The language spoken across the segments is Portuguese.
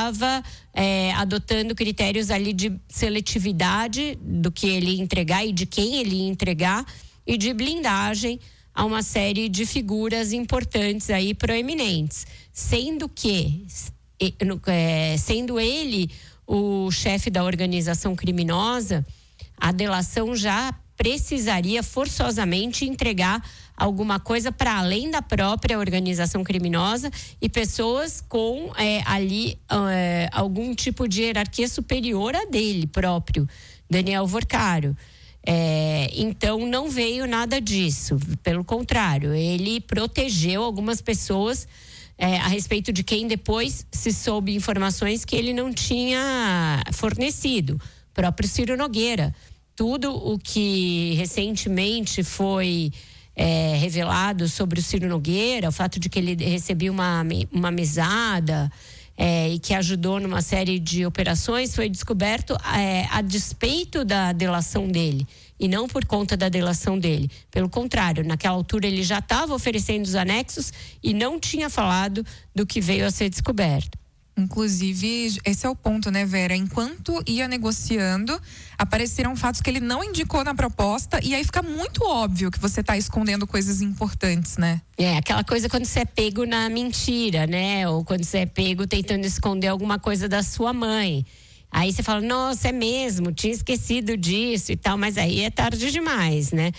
estava adotando critérios ali de seletividade do que ele ia entregar e de quem ele ia entregar, e de blindagem a uma série de figuras importantes aí, proeminentes, sendo ele o chefe da organização criminosa, a delação já precisaria forçosamente entregar alguma coisa para além da própria organização criminosa e pessoas com algum tipo de hierarquia superior a dele próprio, Daniel Vorcaro. Então não veio nada disso, pelo contrário, ele protegeu algumas pessoas a respeito de quem depois se soube informações que ele não tinha fornecido, o próprio Ciro Nogueira. Tudo o que recentemente foi revelado sobre o Ciro Nogueira, o fato de que ele recebia uma mesada e que ajudou numa série de operações, foi descoberto a despeito da delação dele e não por conta da delação dele. Pelo contrário, naquela altura ele já estava oferecendo os anexos e não tinha falado do que veio a ser descoberto. Inclusive, esse é o ponto, né, Vera? Enquanto ia negociando, apareceram fatos que ele não indicou na proposta, e aí fica muito óbvio que você está escondendo coisas importantes, né? Aquela coisa quando você é pego na mentira, né? Ou quando você é pego tentando esconder alguma coisa da sua mãe. Aí você fala, nossa, é mesmo, tinha esquecido disso e tal, mas aí é tarde demais, né?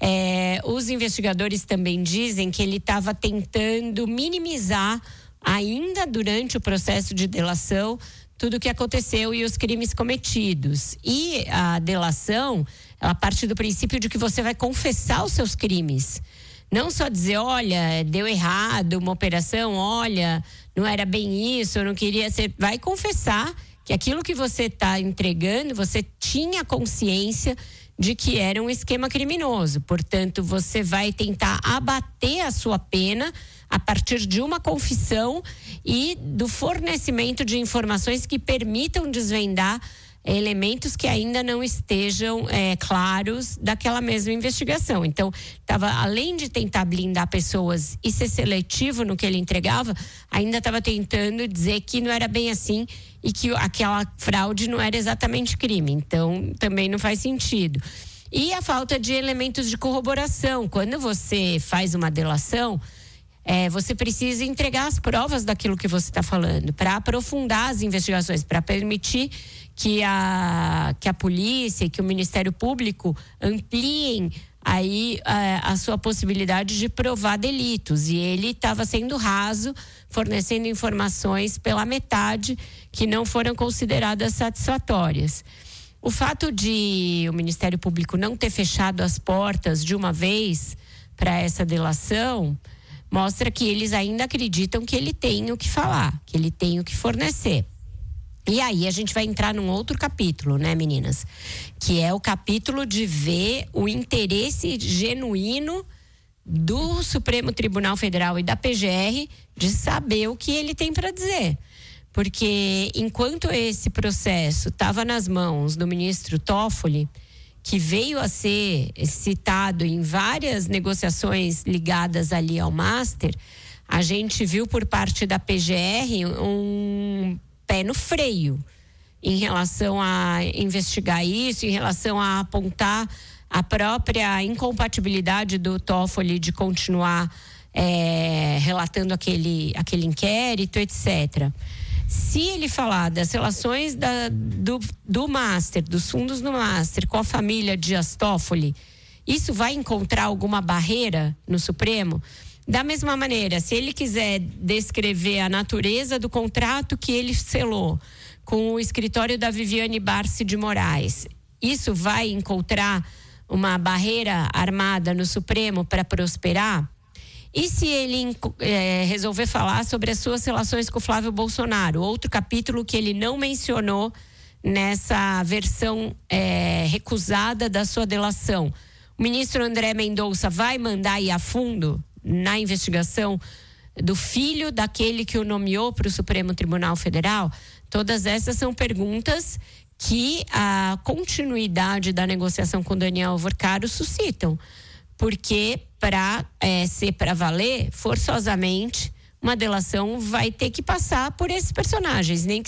Os investigadores também dizem que ele estava tentando minimizar, ainda durante o processo de delação, tudo o que aconteceu e os crimes cometidos. E a delação, ela parte do princípio de que você vai confessar os seus crimes. Não só dizer, olha, deu errado uma operação, olha, não era bem isso, eu não queria ser... Vai confessar que aquilo que você está entregando, você tinha consciência de que era um esquema criminoso. Portanto, você vai tentar abater a sua pena a partir de uma confissão e do fornecimento de informações que permitam desvendar elementos que ainda não estejam claros daquela mesma investigação. Então, além de tentar blindar pessoas e ser seletivo no que ele entregava, ainda estava tentando dizer que não era bem assim e que aquela fraude não era exatamente crime. Então, também não faz sentido. E a falta de elementos de corroboração. Quando você faz uma delação, você precisa entregar as provas daquilo que você está falando, para aprofundar as investigações, para permitir que a polícia e que o Ministério Público ampliem aí a sua possibilidade de provar delitos. E ele estava sendo raso, fornecendo informações pela metade que não foram consideradas satisfatórias. O fato de o Ministério Público não ter fechado as portas de uma vez para essa delação mostra que eles ainda acreditam que ele tem o que falar, que ele tem o que fornecer. E aí a gente vai entrar num outro capítulo, né, meninas? Que é o capítulo de ver o interesse genuíno do Supremo Tribunal Federal e da PGR de saber o que ele tem para dizer. Porque enquanto esse processo estava nas mãos do ministro Toffoli, que veio a ser citado em várias negociações ligadas ali ao Master, a gente viu por parte da PGR um pé no freio em relação a investigar isso, em relação a apontar a própria incompatibilidade do Toffoli de continuar relatando aquele inquérito, etc. Se ele falar das relações do Master, dos fundos do Master com a família Dias Toffoli, isso vai encontrar alguma barreira no Supremo? Da mesma maneira, se ele quiser descrever a natureza do contrato que ele selou com o escritório da Viviane Barsi de Moraes, isso vai encontrar uma barreira armada no Supremo para prosperar? E se ele resolver falar sobre as suas relações com o Flávio Bolsonaro, outro capítulo que ele não mencionou nessa versão recusada da sua delação, o ministro André Mendonça vai mandar ir a fundo na investigação do filho daquele que o nomeou para o Supremo Tribunal Federal? Todas essas são perguntas que a continuidade da negociação com Daniel Vorcaro suscitam. Porque para ser para valer, forçosamente, uma delação vai ter que passar por esses personagens, nem que